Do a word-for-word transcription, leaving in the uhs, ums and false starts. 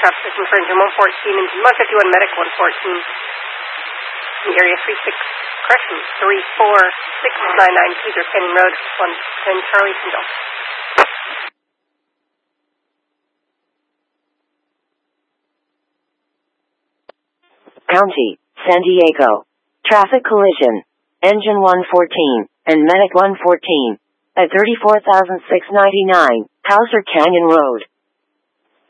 traffic system for engine one fourteen, engine one fifty-one, medic one fourteen. In area three six, correction, three four six nine nine, Cedar Canyon Road, one ten Charlie Single. County, San Diego. Traffic collision. Engine one fourteen and medic one fourteen at thirty-four thousand six hundred ninety-nine, Hauser Canyon Road.